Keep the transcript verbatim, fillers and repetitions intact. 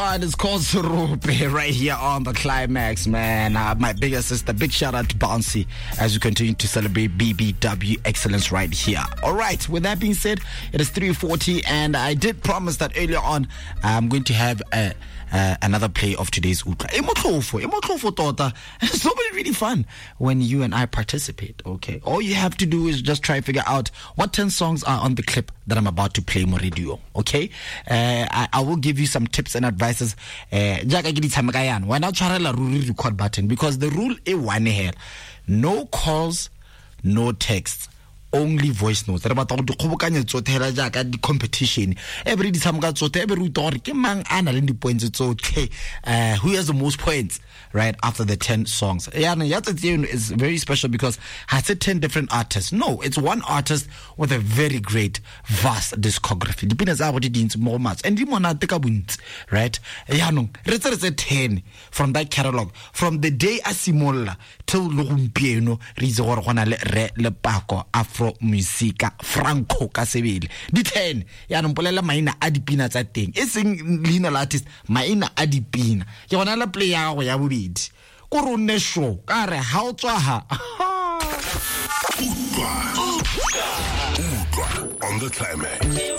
one is called Surupe right here on the Climax, man. Uh, my bigger sister, big shout out to Bouncy as we continue to celebrate B B W excellence right here. All right, with that being said, it is three forty, and I did promise that earlier on I'm going to have a Uh, another play of today's Utla. Emotlofo, emotlofo tota. It's so really fun when you and I participate, okay? All you have to do is just try and figure out what ten songs are on the clip that I'm about to play mo radio, okay? Uh, I, I will give you some tips and advices. Jaka ke di tshameka yana. Why not try to record button? Because the rule is one here. No calls, no texts. Only voice notes. Re batla go dikgobokanya tsothela jaaka di competition. Every di tshameka tsothe every ruta gore ke mang ana le di points tsothe. Uh who has the most points right after the ten songs. Yana ya tsetse is very special because has it ten different artists. No, it's one artist with a very great vast discography. Dipina tsa go di dintse mo mats and di monate ka bontsi, right? Yana re tsetse ten from that catalog from the day a simolla till lo gompieno re itse gore gona le re le pako Afro Musica Franco ka sebele di ten ya no mpolela maina a dipina tsa teng e seng leina la artist maina a dipina ke gona la play ya go ya bobedi ko rone show ka re ha o tswa ha on the Climax.